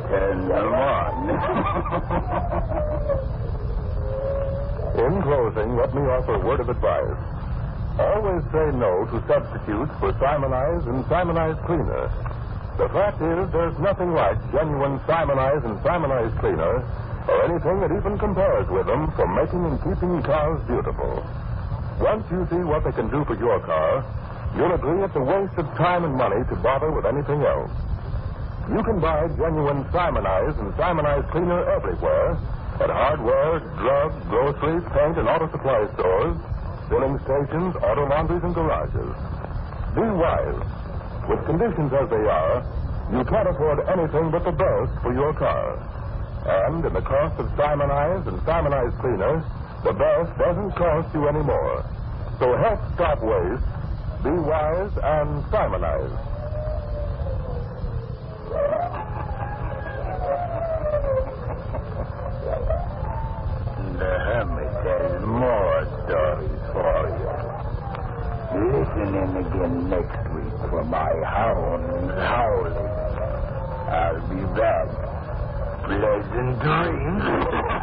Turn them on. In closing, let me offer a word of advice. Always say no to substitutes for Simonize and Simonize Cleaner. The fact is, there's nothing like genuine Simonize and Simonize Cleaner, or anything that even compares with them for making and keeping cars beautiful. Once you see what they can do for your car, you'll agree it's a waste of time and money to bother with anything else. You can buy genuine Simonize and Simonize Cleaner everywhere, at hardware, drug, grocery, paint, and auto supply stores, filling stations, auto laundries, and garages. Be wise. With conditions as they are, you can't afford anything but the best for your car. And in the cost of Simonize and Simonize Cleaner, the best doesn't cost you any more. So help stop waste, be wise, and Simonize. The Hermit has more stories for you. Listen in again next week for my hounds howling. I'll be back. Pleasant dreams.